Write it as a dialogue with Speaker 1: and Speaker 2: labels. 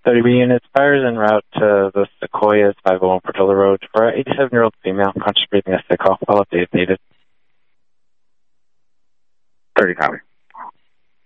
Speaker 1: 30B units, fires en route to the Sequoias 501 Portola Road for an 87-year-old female, conscious breathing, a sick call. I'll update if needed.
Speaker 2: 30 copy.